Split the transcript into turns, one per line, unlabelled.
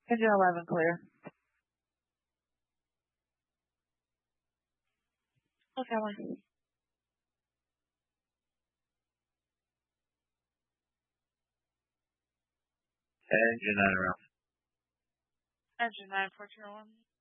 Engine 11 clear. Okay.
Engine 9 around.
Engine 9, 1401.